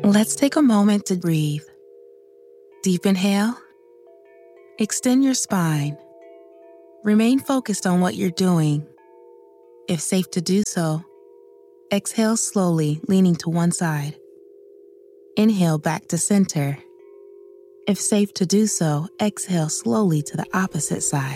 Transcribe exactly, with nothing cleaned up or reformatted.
Let's take a moment to breathe. Deep inhale. Extend your spine. Remain focused on what you're doing. If safe to do so, exhale slowly, leaning to one side. Inhale back to center. If safe to do so, exhale slowly to the opposite side.